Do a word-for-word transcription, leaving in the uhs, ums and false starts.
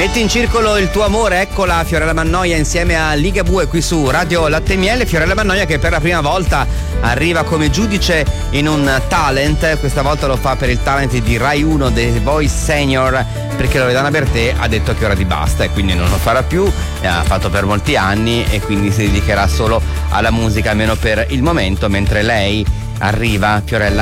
Metti in circolo il tuo amore, eccola Fiorella Mannoia insieme a Ligabue qui su Radio Latte e Miele. Fiorella Mannoia che per la prima volta arriva come giudice in un talent, questa volta lo fa per il talent di Rai uno The Voice Senior, perché Loredana Bertè ha detto che ora di basta e quindi non lo farà più, ha fatto per molti anni e quindi si dedicherà solo alla musica, almeno per il momento, mentre lei arriva, Fiorella,